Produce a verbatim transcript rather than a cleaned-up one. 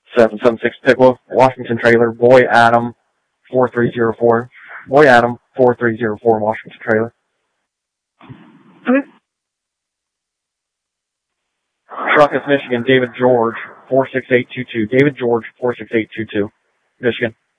seven seven six Pickwa, Washington trailer, Boy Adam, four three zero four. Boy Adam, four three zero four, Washington trailer. Okay. Truckus, Michigan, David George, four six eight two two. David George, four six eight two two. Michigan.